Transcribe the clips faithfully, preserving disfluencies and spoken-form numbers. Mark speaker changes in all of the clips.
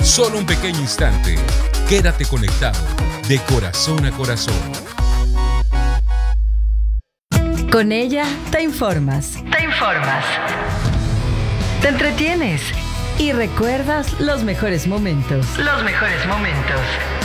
Speaker 1: Solo un pequeño instante. Quédate conectado de corazón a corazón.
Speaker 2: Con ella te informas. Te informas. Te entretienes. Y recuerdas los mejores momentos. Los mejores momentos.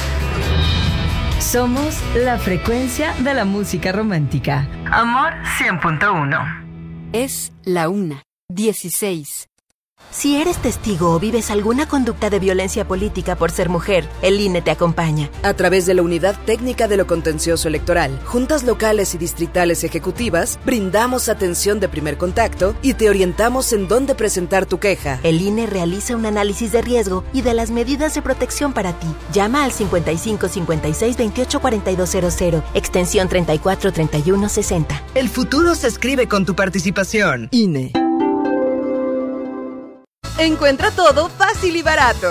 Speaker 2: Somos la frecuencia de la música romántica. Amor cien punto uno.
Speaker 3: Es la una, dieciséis.
Speaker 4: Si eres testigo o vives alguna conducta de violencia política por ser mujer, el I N E te acompaña.
Speaker 5: A través de la Unidad Técnica de lo Contencioso Electoral, juntas locales y distritales ejecutivas, brindamos atención de primer contacto y te orientamos en dónde presentar tu queja.
Speaker 4: El I N E realiza un análisis de riesgo y de las medidas de protección para ti. Llama al cincuenta y cinco cincuenta y seis veintiocho cuarenta y dos cero cero, extensión treinta y cuatro treinta y uno sesenta.
Speaker 6: El futuro se escribe con tu participación.
Speaker 5: I N E.
Speaker 6: Encuentra todo fácil y barato.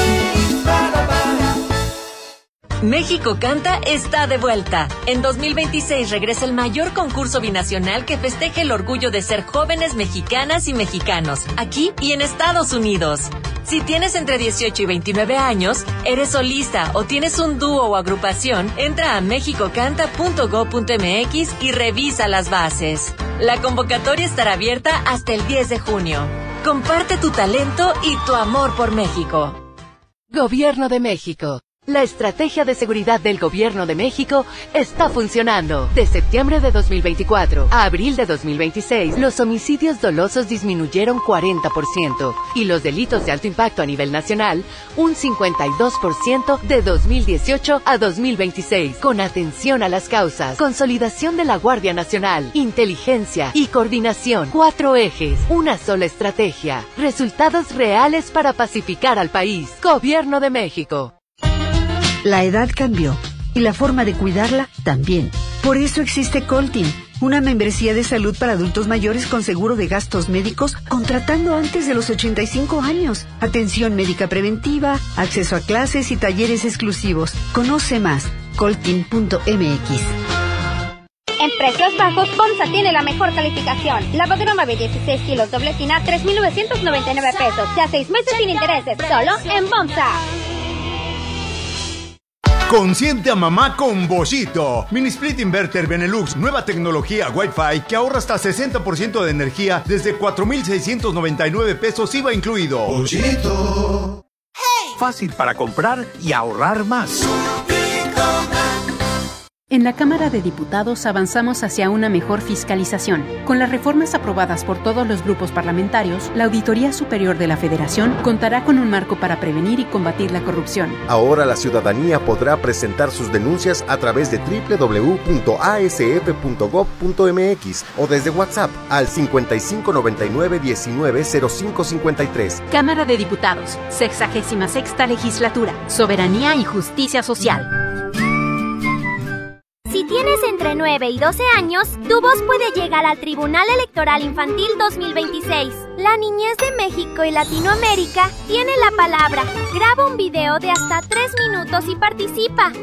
Speaker 7: México Canta está de vuelta. En dos mil veintiséis regresa el mayor concurso binacional que festeja el orgullo de ser jóvenes mexicanas y mexicanos, aquí y en Estados Unidos. Si tienes entre dieciocho y veintinueve años, eres solista o tienes un dúo o agrupación, entra a mexico canta punto gob punto eme equis y revisa las bases. La convocatoria estará abierta hasta el diez de junio. Comparte tu talento y tu amor por México.
Speaker 3: Gobierno de México. La estrategia de seguridad del Gobierno de México está funcionando. De septiembre de dos mil veinticuatro a abril de dos mil veintiséis, los homicidios dolosos disminuyeron cuarenta por ciento y los delitos de alto impacto a nivel nacional un cincuenta y dos por ciento de dos mil dieciocho a dos mil veintiséis. Con atención a las causas, consolidación de la Guardia Nacional, inteligencia y coordinación. Cuatro ejes, una sola estrategia. Resultados reales para pacificar al país. Gobierno de México.
Speaker 8: La edad cambió y la forma de cuidarla también. Por eso existe Coltin, una membresía de salud para adultos mayores con seguro de gastos médicos contratando antes de los ochenta y cinco años. Atención médica preventiva, acceso a clases y talleres exclusivos. Conoce más, coltin punto eme equis.
Speaker 9: En precios bajos, FOMSA tiene la mejor calificación. Lavadero Mave dieciséis kilos doble tina, tres mil novecientos noventa y nueve pesos. Ya seis meses sin intereses, solo en FOMSA.
Speaker 10: Consiente a mamá con Boschito. Mini Split Inverter Benelux, nueva tecnología Wi-Fi que ahorra hasta sesenta por ciento de energía desde cuatro mil seiscientos noventa y nueve pesos I V A incluido.
Speaker 11: Boschito. Hey. Fácil para comprar y ahorrar más.
Speaker 12: En la Cámara de Diputados avanzamos hacia una mejor fiscalización. Con las reformas aprobadas por todos los grupos parlamentarios, la Auditoría Superior de la Federación contará con un marco para prevenir y combatir la corrupción.
Speaker 13: Ahora la ciudadanía podrá presentar sus denuncias a través de doble u doble u doble u punto a ese efe punto gob punto eme equis o desde WhatsApp al cincuenta y cinco noventa y nueve diecinueve cero cinco cincuenta y tres.
Speaker 12: Cámara de Diputados, sexagésima sexta Legislatura, Soberanía y Justicia Social.
Speaker 9: Si tienes entre nueve y doce años, tu voz puede llegar al Tribunal Electoral Infantil dos mil veintiséis. La niñez de México y Latinoamérica tiene la palabra. Graba un video de hasta tres minutos y participa.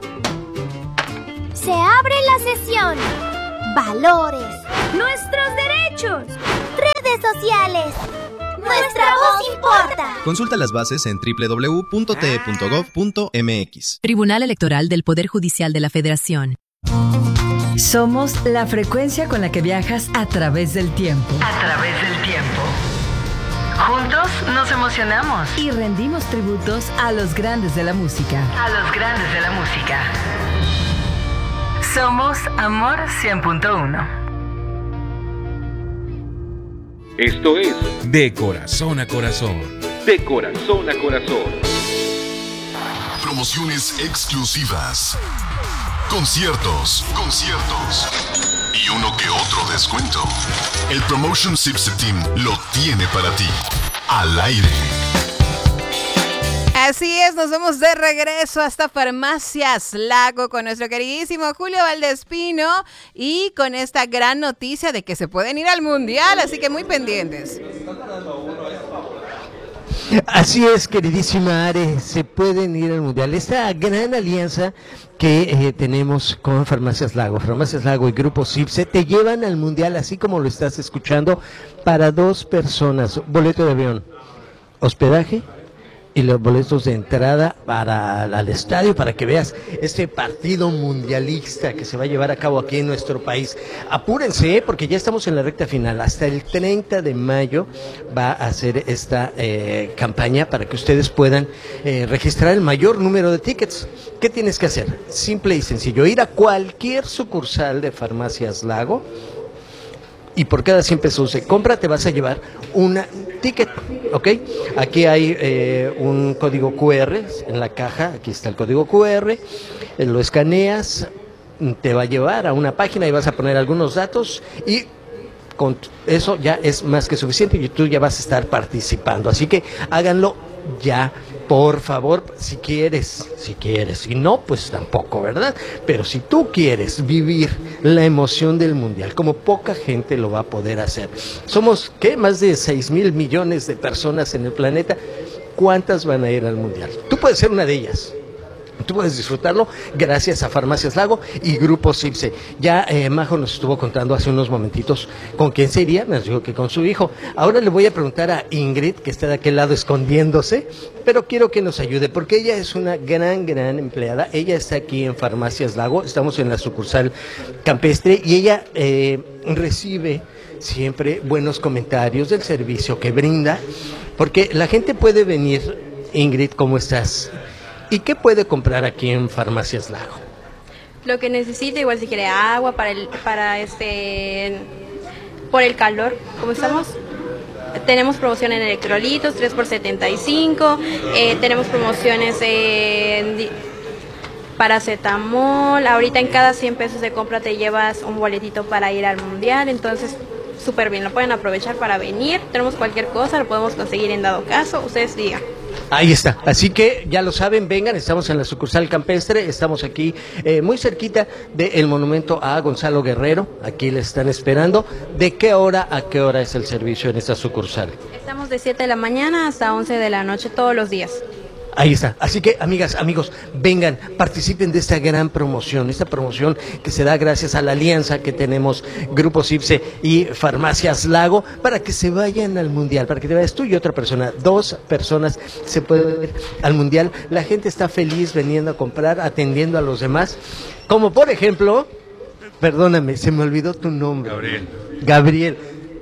Speaker 9: Se abre la sesión. Valores. Nuestros derechos. Redes sociales. Nuestra voz importa.
Speaker 14: Consulta las bases en doble u doble u doble u punto te e punto gob punto eme equis.
Speaker 15: Tribunal Electoral del Poder Judicial de la Federación.
Speaker 2: Somos la frecuencia con la que viajas a través del tiempo. A través del tiempo. Juntos nos emocionamos y rendimos tributos a los grandes de la música. A los grandes de la música. Somos Amor cien punto uno.
Speaker 1: Esto es De Corazón a Corazón. De Corazón a Corazón.
Speaker 16: Promociones exclusivas. Conciertos, conciertos. Y uno que otro descuento. El Promotion Sipse Team lo tiene para ti. Al aire.
Speaker 17: Así es, nos vamos de regreso hasta Farmacias Lago con nuestro queridísimo Julio Valdespino y con esta gran noticia de que se pueden ir al Mundial, así que muy pendientes.
Speaker 18: Así es, queridísima Are, se pueden ir al Mundial. Esta gran alianza que eh, tenemos con Farmacias Lago, Farmacias Lago y Grupo Sipse te llevan al Mundial, así como lo estás escuchando, para dos personas, boleto de avión, hospedaje y los boletos de entrada para al estadio para que veas este partido mundialista que se va a llevar a cabo aquí en nuestro país. Apúrense, ¿eh? Porque ya estamos en la recta final. Hasta el treinta de mayo va a hacer esta eh, campaña para que ustedes puedan eh, registrar el mayor número de tickets. ¿Qué tienes que hacer? Simple y sencillo, ir a cualquier sucursal de Farmacias Lago y por cada cien pesos de compra te vas a llevar un ticket, ¿ok? Aquí hay eh, un código cu erre en la caja, aquí está el código cu erre, eh, lo escaneas, te va a llevar a una página y vas a poner algunos datos y con eso ya es más que suficiente y tú ya vas a estar participando, así que háganlo ya, por favor, si quieres, si quieres, si no, pues tampoco, ¿verdad? Pero si tú quieres vivir la emoción del mundial, como poca gente lo va a poder hacer. Somos, ¿qué? Más de seis mil millones de personas en el planeta. ¿Cuántas van a ir al mundial? Tú puedes ser una de ellas. Tú puedes disfrutarlo gracias a Farmacias Lago y Grupo Cipse. Ya eh, Majo nos estuvo contando hace unos momentitos con quién se iría, nos dijo que con su hijo. Ahora le voy a preguntar a Ingrid, que está de aquel lado escondiéndose, pero quiero que nos ayude, porque ella es una gran, gran empleada. Ella está aquí en Farmacias Lago, estamos en la sucursal campestre, y ella eh, recibe siempre buenos comentarios del servicio que brinda, porque la gente puede venir. Ingrid, ¿cómo estás? ¿Y qué puede comprar aquí en Farmacias Lago?
Speaker 19: Lo que necesite, igual si quiere agua para el, para este, por el calor, como estamos. Tenemos promoción en electrolitos, tres por setenta y cinco, eh, tenemos promociones en paracetamol, ahorita en cada cien pesos de compra te llevas un boletito para ir al mundial, entonces súper bien, lo pueden aprovechar para venir, tenemos cualquier cosa, lo podemos conseguir en dado caso, ustedes digan.
Speaker 18: Ahí está, así que ya lo saben, vengan, estamos en la sucursal campestre, estamos aquí eh, muy cerquita del monumento a Gonzalo Guerrero, aquí le están esperando. ¿De qué hora a qué hora es el servicio en esta sucursal?
Speaker 19: Estamos de siete de la mañana hasta once de la noche todos los días.
Speaker 18: Ahí está, así que amigas, amigos, vengan, participen de esta gran promoción, esta promoción que se da gracias a la alianza que tenemos Grupo Cipse y Farmacias Lago, para que se vayan al mundial, para que te vayas tú y otra persona, dos personas se pueden ir al mundial. La gente está feliz veniendo a comprar, atendiendo a los demás, como por ejemplo, perdóname, se me olvidó tu nombre.
Speaker 20: Gabriel.
Speaker 18: Gabriel.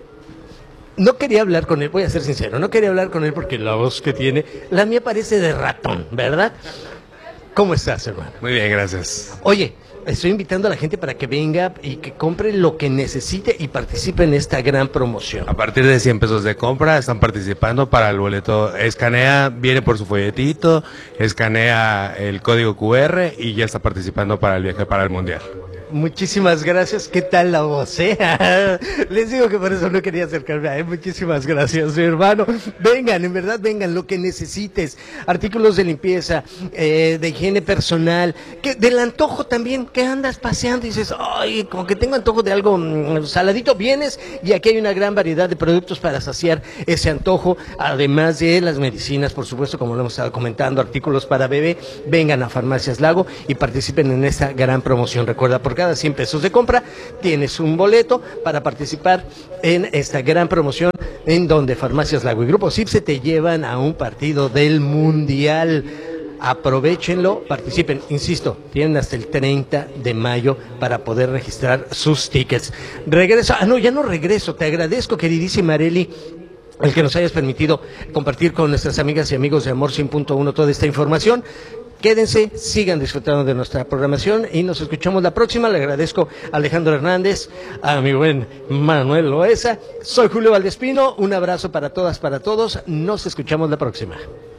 Speaker 18: No quería hablar con él, voy a ser sincero, no quería hablar con él porque la voz que tiene, la mía parece de ratón, ¿verdad? ¿Cómo estás, hermano?
Speaker 20: Muy bien, gracias.
Speaker 18: Oye, estoy invitando a la gente para que venga y que compre lo que necesite y participe en esta gran promoción.
Speaker 20: A partir de cien pesos de compra están participando para el boleto. Escanea, viene por su folletito, escanea el código cu erre y ya está participando para el viaje para el mundial.
Speaker 18: Muchísimas gracias. ¿Qué tal la voz, eh? Les digo que por eso no quería acercarme a él. Muchísimas gracias, mi hermano. Vengan, en verdad, vengan, lo que necesites. Artículos de limpieza, eh, de higiene personal, que del antojo también, que andas paseando y dices, ay, como que tengo antojo de algo mmm, saladito, vienes y aquí hay una gran variedad de productos para saciar ese antojo, además de las medicinas, por supuesto, como lo hemos estado comentando, artículos para bebé. Vengan a Farmacias Lago y participen en esta gran promoción. Recuerda, por cada cien pesos de compra tienes un boleto para participar en esta gran promoción en donde Farmacias Lago y Grupo Cipse te llevan a un partido del mundial. Aprovechenlo, participen, insisto, tienen hasta el treinta de mayo para poder registrar sus tickets. Regreso, ah no, ya no regreso, te agradezco, queridísima Areli, el que nos hayas permitido compartir con nuestras amigas y amigos de Amor cien punto uno toda esta información. Quédense, sigan disfrutando de nuestra programación y nos escuchamos la próxima. Le agradezco a Alejandro Hernández, a mi buen Manuel Loesa. Soy Julio Valdespino, un abrazo para todas, para todos. Nos escuchamos la próxima.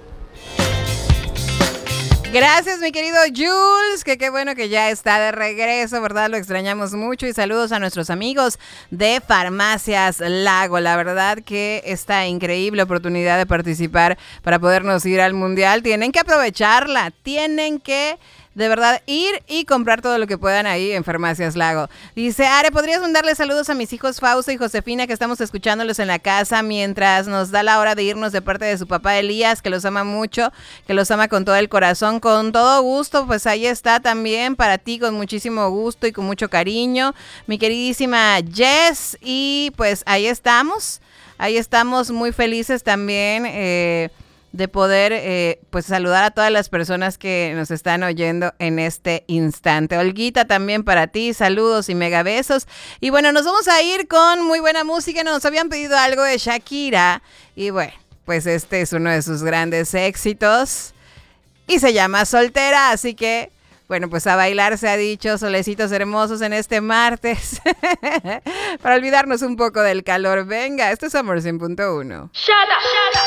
Speaker 17: Gracias, mi querido Jules, que qué bueno que ya está de regreso, ¿verdad? Lo extrañamos mucho y saludos a nuestros amigos de Farmacias Lago. La verdad que esta increíble oportunidad de participar para podernos ir al mundial, tienen que aprovecharla, tienen que de verdad ir y comprar todo lo que puedan ahí en Farmacias Lago. Dice, Are, ¿podrías mandarle saludos a mis hijos Fausto y Josefina, que estamos escuchándolos en la casa mientras nos da la hora de irnos de parte de su papá Elías, que los ama mucho, que los ama con todo el corazón? Con todo gusto, pues ahí está también para ti, con muchísimo gusto y con mucho cariño, mi queridísima Jess. Y pues ahí estamos, ahí estamos muy felices también, eh, de poder eh, pues saludar a todas las personas que nos están oyendo en este instante. Olguita, también para ti, saludos y mega besos. Y bueno, nos vamos a ir con muy buena música. Nos habían pedido algo de Shakira y bueno, pues este es uno de sus grandes éxitos y se llama Soltera, así que bueno, pues a bailar se ha dicho, solecitos hermosos en este martes, para olvidarnos un poco del calor. Venga, esto es Amor cien punto uno.
Speaker 21: Shut up, shut up.